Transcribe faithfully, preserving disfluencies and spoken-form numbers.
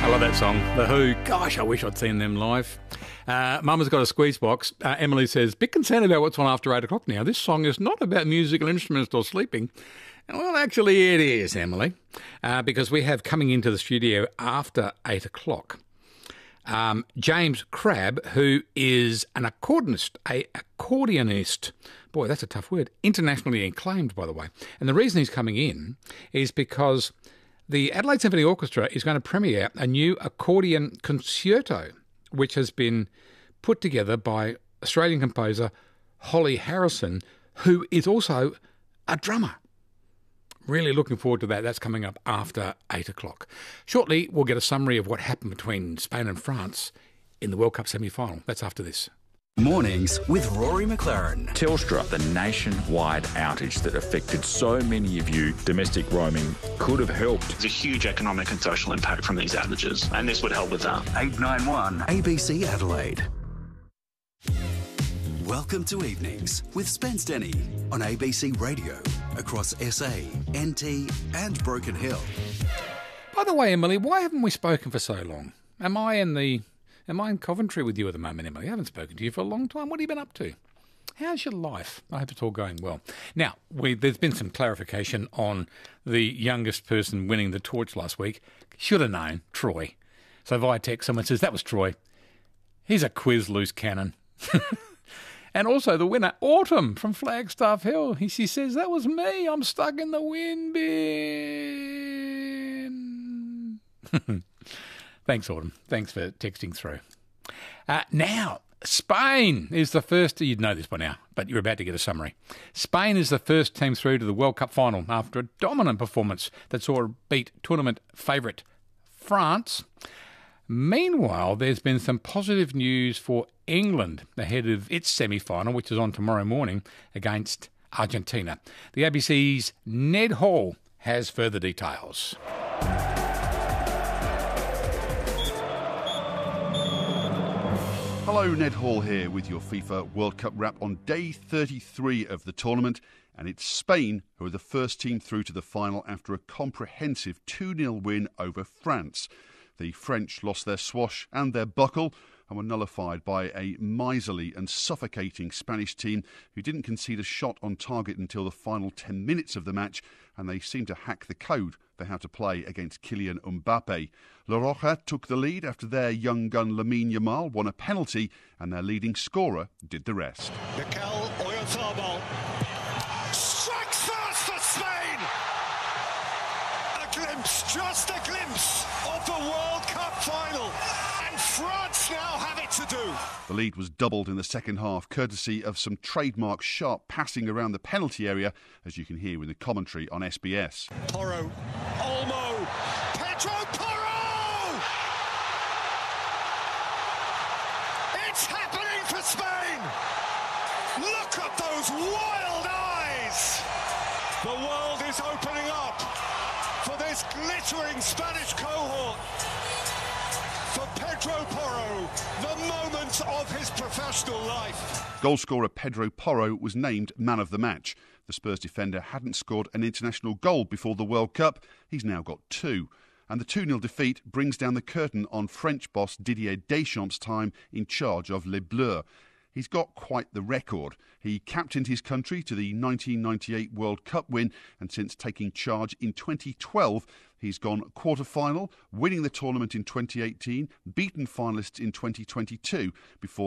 I love that song, The Who. Gosh, I wish I'd seen them live. Uh, Mama's got a squeeze box. Uh, Emily says, bit concerned about what's on after eight o'clock now. This song is not about musical instruments or sleeping. Well, actually it is, Emily, uh, because we have coming into the studio after eight o'clock um, James Crabb, who is an accordionist, a accordionist. Boy, that's a tough word. Internationally acclaimed, by the way. And the reason he's coming in is because the Adelaide Symphony Orchestra is going to premiere a new accordion concerto, which has been put together by Australian composer Holly Harrison, who is also a drummer. Really looking forward to that. That's coming up after eight o'clock. Shortly, we'll get a summary of what happened between Spain and France in the World Cup semi-final. That's after this. Mornings with Rory McLaren. Telstra, the nationwide outage that affected so many of you, domestic roaming, could have helped. There's a huge economic and social impact from these outages, and this would help with that. eight nine one A B C Adelaide. Welcome to Evenings with Spence Denny on A B C Radio across S A, N T and Broken Hill. By the way, Emily, why haven't we spoken for so long? Am I in the... Am I in Coventry with you at the moment, Emily? I haven't spoken to you for a long time. What have you been up to? How's your life? I hope it's all going well. Now, we, there's been some clarification on the youngest person winning the torch last week. Should have known, Troy. So via text, someone says, that was Troy. He's a quiz loose cannon. And also the winner, Autumn from Flagstaff Hill. He, she says, that was me. I'm stuck in the wind bin. Thanks, Autumn. Thanks for texting through. Uh, now, Spain is the first... You'd know this by now, but you're about to get a summary. Spain is the first team through to the World Cup final after a dominant performance that saw her beat tournament favourite France. Meanwhile, there's been some positive news for England ahead of its semi-final, which is on tomorrow morning against Argentina. The A B C's Ned Hall has further details. Hello, Ned Hall here with your FIFA World Cup wrap on day thirty-three of the tournament, and it's Spain who are the first team through to the final after a comprehensive two nil win over France. The French lost their swash and their buckle and were nullified by a miserly and suffocating Spanish team who didn't concede a shot on target until the final ten minutes of the match, and they seemed to hack the code for how to play against Kylian Mbappe. La Roja took the lead after their young gun Lamine Yamal won a penalty, and their leading scorer did the rest. Mikel Oyarzabal strikes first for Spain! A glimpse, just a glimpse of the World Cup final, and France now have it to do. The lead was doubled in the second half, courtesy of some trademark sharp passing around the penalty area, as you can hear in the commentary on S B S. Porro, Olmo, Pedro Porro! It's happening for Spain! Look at those wild eyes! The world is opening up for this glittering Spanish cohort. For Pedro Porro, the moment of his professional life. Goalscorer Pedro Porro was named man of the match. The Spurs defender hadn't scored an international goal before the World Cup. He's now got two. And the two nil defeat brings down the curtain on French boss Didier Deschamps' time in charge of Les Bleus. He's got quite the record. He captained his country to the nineteen ninety-eight World Cup win, and since taking charge in twenty twelve, he's gone quarter-final, winning the tournament in twenty eighteen, beaten finalists in twenty twenty-two, before